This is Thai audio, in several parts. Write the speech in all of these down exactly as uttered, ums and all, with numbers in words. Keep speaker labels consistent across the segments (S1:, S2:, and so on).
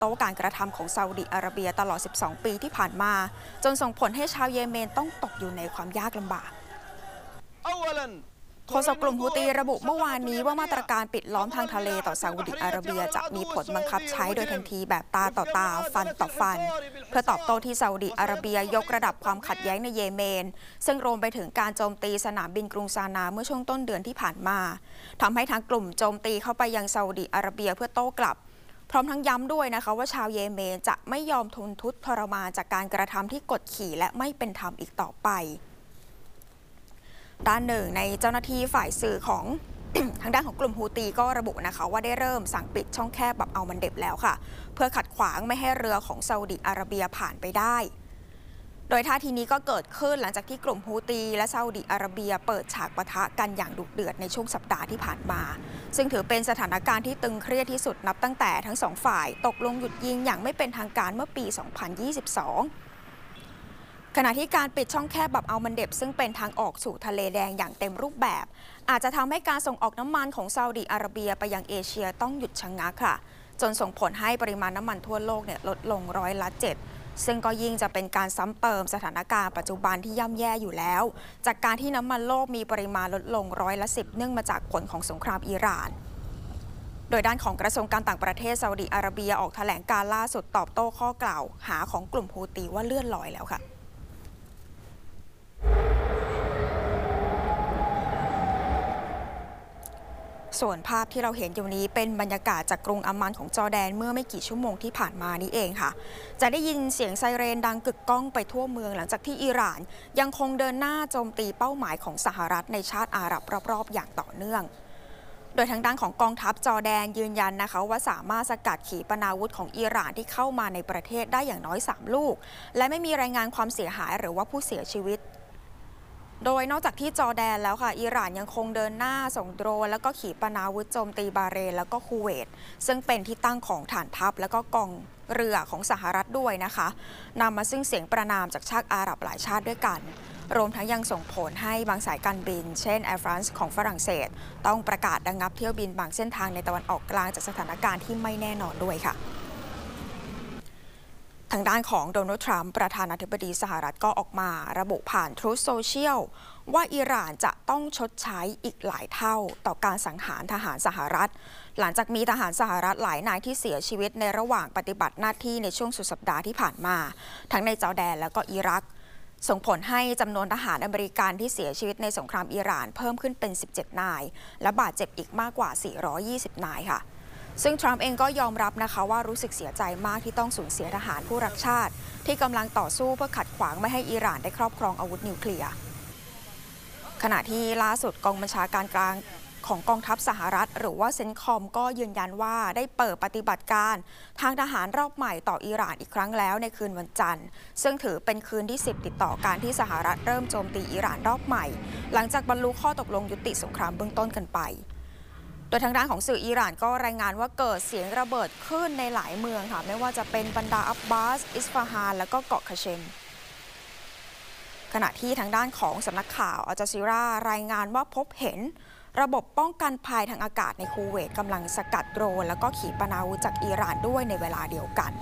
S1: โต้การกระทำของซาอุดิอาระเบียตลอด สิบสอง ปีที่ผ่านมาจนส่งผลให้ชาวเยเมนต้องตกอยู่ในความยากลำบากโฆษกกลุ่มฮูตีระบุเมื่อวานนี้ว่ามาตรการปิดล้อมทางทะเลต่อซาอุดิอาระเบียจะมีผลบังคับใช้โดยทันทีแบบตาต่อตาฟันต่อฟันเพื่อตอบโต้ที่ซาอุดิอาระเบียยกระดับความขัดแย้งในเยเมนซึ่งรวมไปถึงการโจมตีสนามบินกรุงซานาเมื่อช่วงต้นเดือนที่ผ่านมาทำให้ทางกลุ่มโจมตีเข้าไปยังซาอุดิอาระเบียเพื่อโต้กลับพร้อมทั้งย้ำด้วยนะคะว่าชาวเยเมนจะไม่ยอมทนทุกข์ทรมานจากการกระทำที่กดขี่และไม่เป็นธรรมอีกต่อไปด้านหนึ่งในเจ้าหน้าที่ฝ่ายสื่อของ ทางด้านของกลุ่มฮูตีก็ระบุนะคะว่าได้เริ่มสั่งปิดช่องแคบบับอัลมันเดบแล้วค่ะเพื่อขัดขวางไม่ให้เรือของซาอุดิอาระเบียผ่านไปได้โดยท่าทีนี้ก็เกิดขึ้นหลังจากที่กลุ่มฮูตีและซาอุดิอาระเบียเปิดฉากปะทะกันอย่างดุเดือดในช่วงสัปดาห์ที่ผ่านมาซึ่งถือเป็นสถานการณ์ที่ตึงเครียดที่สุดนับตั้งแต่ทั้งสองฝ่ายตกลงหยุดยิงอย่างไม่เป็นทางการเมื่อปี สองพันยี่สิบสองขณะที่การปิดช่องแคบบับอัลมันเดบซึ่งเป็นทางออกสู่ทะเลแดงอย่างเต็มรูปแบบอาจจะทำให้การส่งออกน้ำมันของซาอุดิอาระเบียไปยังเอเชียต้องหยุดชะงักค่ะจนส่งผลให้ปริมาณน้ำมันทั่วโลกเนี่ยลดลงร้อยละเจ็ดซึ่งก็ยิ่งจะเป็นการซ้ำเติมสถานการณ์ปัจจุบันที่ย่ำแย่อยู่แล้วจากการที่น้ำมันโลกมีปริมาณลดลงร้อยละสิบเนื่องมาจากผลของสงครามอิหร่านโดยด้านของกระทรวงการต่างประเทศซาอุดิอาระเบียออกแถลงการล่าสุดตอบโต้ข้อกล่าวหาของกลุ่มฮูตีว่าเลื่อนลอยแล้วค่ะส่วนภาพที่เราเห็นอยู่นี้เป็นบรรยากาศจากกรุงอัมมันของจอร์แดนเมื่อไม่กี่ชั่วโมงที่ผ่านมานี้เองค่ะจะได้ยินเสียงไซเรนดังกึกก้องไปทั่วเมืองหลังจากที่อิหร่านยังคงเดินหน้าโจมตีเป้าหมายของสหรัฐในชาติอาหรับรอบๆอย่างต่อเนื่องโดยทางด้านของกองทัพจอร์แดนยืนยันนะคะว่าสามารถสกัดขีปนาวุธของอิหร่านที่เข้ามาในประเทศได้อย่างน้อยสามลูกและไม่มีรายงานความเสียหายหรือว่าผู้เสียชีวิตโดยนอกจากที่จอร์แดนแล้วค่ะอิหร่านยังคงเดินหน้าส่งโดรนแล้วก็ขีปนาวุธโจมตีบาห์เรนแล้วก็คูเวตซึ่งเป็นที่ตั้งของฐานทัพแล้วก็กองเรือของสหรัฐด้วยนะคะนำมาซึ่งเสียงประณามจากชาติอาหรับหลายชาติด้วยกันรวมทั้งยังส่งผลให้บางสายการบินเช่น Air France ของฝรั่งเศสต้องประกาศระงับเที่ยวบินบางเส้นทางในตะวันออกกลางจากสถานการณ์ที่ไม่แน่นอนด้วยค่ะทางด้านของโดนัลด์ทรัมป์ประธานาธิบดีสหรัฐก็ออกมาระบุผ่าน Truth Social ว่าอิหร่านจะต้องชดใช้อีกหลายเท่าต่อการสังหารทหารสหรัฐหลังจากมีทหารสหรัฐหลายนายที่เสียชีวิตในระหว่างปฏิบัติหน้าที่ในช่วงสุดสัปดาห์ที่ผ่านมาทั้งในจอร์แดนและก็อิรักส่งผลให้จำนวนทหารอเมริกันที่เสียชีวิตในสงครามอิหร่านเพิ่มขึ้นเป็นสิบเจ็ดนายและบาดเจ็บอีกมากกว่าสี่ร้อยยี่สิบนายค่ะซึ่งทรัมป์เองก็ยอมรับนะคะว่ารู้สึกเสียใจมากที่ต้องสูญเสียทหารผู้รักชาติที่กำลังต่อสู้เพื่อขัดขวางไม่ให้อิหร่านได้ครอบครองอาวุธนิวเคลียร์ขณะที่ล่าสุดกองบัญชาการกลางของกองทัพสหรัฐหรือว่าเซนคอมก็ยืนยันว่าได้เปิดปฏิบัติการทางทหารรอบใหม่ต่ออิหร่านอีกครั้งแล้วในคืนวันจันทร์ซึ่งถือเป็นคืนที่สิบติดต่อการที่สหรัฐเริ่มโจมตีอิหร่านรอบใหม่หลังจากบรรลุข้อตกลงยุติสงครามเบื้องต้นกันไปโดยทางด้านของสื่ออิหร่านก็รายงานว่าเกิดเสียงระเบิดขึ้นในหลายเมืองค่ะไม่ว่าจะเป็นบันดาอับบาสอิสฟาฮานและก็เกาะคาเชมขณะที่ทางด้านของสำนักข่าวอัลจาซีรารายงานว่าพบเห็นระบบป้องกันภัยทางอากาศในคูเวตกำลังสกัดโดรนแล้วก็ขีปนาวุธจากอิหร่านด้วยในเวลาเดียวกัน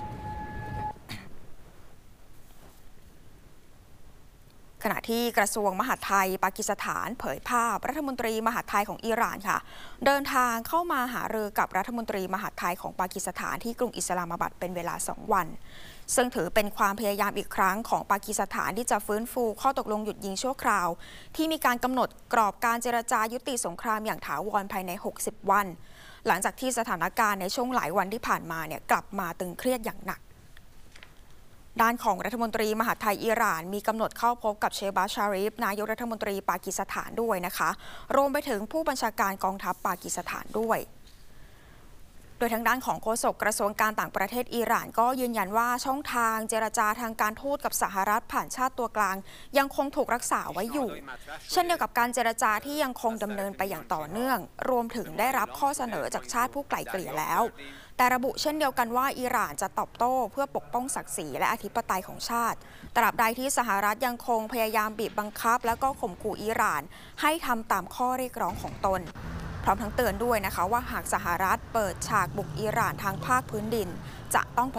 S1: ขณะที่กระทรวงมหาดไทยปากีสถานเผยภาพรัฐมนตรีมหาดไทยของอิหร่านค่ะเดินทางเข้ามาหารือกับรัฐมนตรีมหาดไทยของปากีสถานที่กรุงอิสลามาบัดเป็นเวลาสองวันซึ่งถือเป็นความพยายามอีกครั้งของปากีสถานที่จะฟื้นฟูข้อตกลงหยุดยิงชั่วคราวที่มีการกำหนดกรอบการเจรจายุติสงครามอย่างถาวรภายในหกสิบวันหลังจากที่สถานการณ์ในช่วงหลายวันที่ผ่านมาเนี่ยกลับมาตึงเครียดอย่างหนักด้านของรัฐมนตรีมหาดไทยอิหร่านมีกำหนดเข้าพบกับเชบาชาริฟนายกรัฐมนตรีปากีสถานด้วยนะคะรวมไปถึงผู้บัญชาการกองทัพปากีสถานด้วยโดยทางด้านของโฆษกกระทรวงการต่างประเทศอิหร่านก็ยืนยันว่าช่องทางเจรจาทางการทูตกับสหรัฐผ่านชาติตัวกลางยังคงถูกรักษาไว้อยู่เช่นเดียวกับการเจรจาที่ยังคงดำเนินไปอย่างต่อเนื่องรวมถึงได้รับข้อเสนอจากชาติผู้ไกล่เกลี่ยแล้วแต่ระบุเช่นเดียวกันว่าอิหร่านจะตอบโต้เพื่อปกป้องศักดิ์ศรีและอธิปไตยของชาติตราบใดที่สหรัฐยังคงพยายามบีบบังคับและก็ข่มขู่อิหร่านให้ทำตามข้อเรียกร้องของตน พร้อมทั้งเตือนด้วยนะคะว่าหากสหรัฐเปิดฉากบุกอิหร่านทางภาคพื้นดินจะต้อง